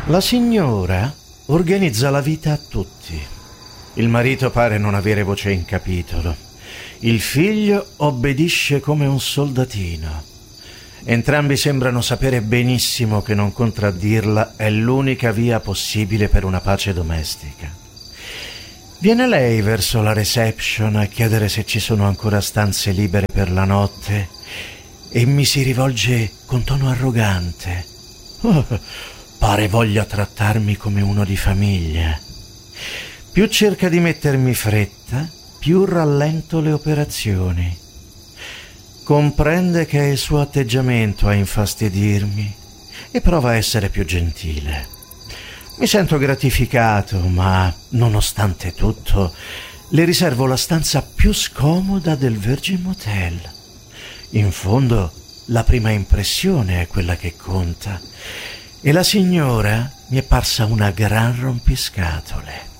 La signora organizza la vita a tutti. Il marito pare non avere voce in capitolo. Il figlio obbedisce come un soldatino. Entrambi sembrano sapere benissimo che non contraddirla è l'unica via possibile per una pace domestica. Viene lei verso la reception a chiedere se ci sono ancora stanze libere per la notte e mi si rivolge con tono arrogante. Oh, pare voglia trattarmi come uno di famiglia. Più cerca di mettermi fretta, più rallento le operazioni. Comprende che è il suo atteggiamento a infastidirmi e prova a essere più gentile. Mi sento gratificato, ma nonostante tutto le riservo la stanza più scomoda del Virgin Motel. In fondo, la prima impressione è quella che conta e la signora mi è parsa una gran rompiscatole.